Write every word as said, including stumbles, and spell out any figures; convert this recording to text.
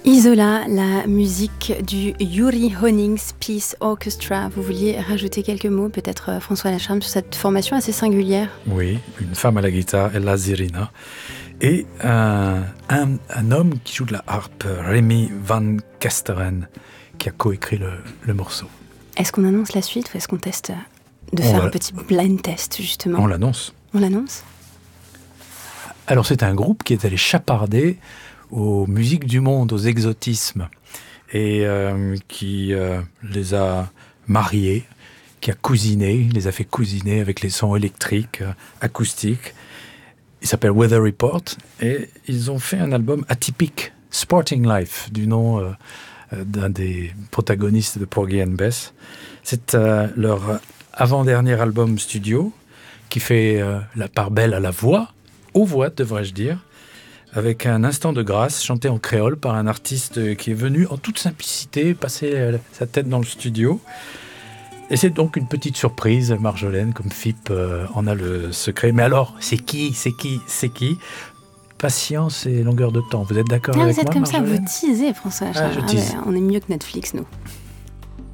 Isola, la musique du Yuri Honings Peace Orchestra. Vous vouliez rajouter quelques mots, peut-être François Lacharme, sur cette formation assez singulière? Oui, une femme à la guitare, Ella Zirina, et un, un, un homme qui joue de la harpe, Rémi Van Kesteren, qui a coécrit le, le morceau. Est-ce qu'on annonce la suite ou est-ce qu'on teste de On faire va... un petit blind test, justement? On l'annonce. On l'annonce? Alors c'est un groupe qui est allé chaparder aux musiques du monde, aux exotismes, et euh, qui euh, les a mariés, qui a cousiné, les a fait cousiner avec les sons électriques, euh, acoustiques. Il s'appelle Weather Report, et ils ont fait un album atypique, Sporting Life, du nom euh, d'un des protagonistes de Porgy and Bess. C'est euh, leur avant-dernier album studio, qui fait euh, la part belle à la voix, aux voix devrais-je dire, avec un instant de grâce chanté en créole par un artiste qui est venu en toute simplicité passer euh, sa tête dans le studio. Et c'est donc une petite surprise, Marjolaine, comme Philippe euh, en a le secret. Mais alors, c'est qui, c'est qui, c'est qui? Patience et longueur de temps. Vous êtes d'accord ah, avec vous êtes moi, comme Marjolaine? ça, vous teasez, François Lacharme. Ah, je tease. Ah ouais, on est mieux que Netflix, nous.